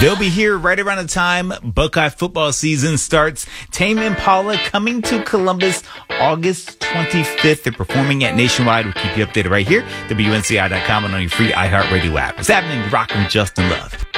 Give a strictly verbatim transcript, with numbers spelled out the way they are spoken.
They'll be here right around the time Buckeye football season starts. Tame Impala coming to Columbus August twenty-fifth. They're performing at Nationwide. We'll keep you updated right here. W N C I dot com and on your free iHeartRadio app. It's happening. Rockin' Justin Love.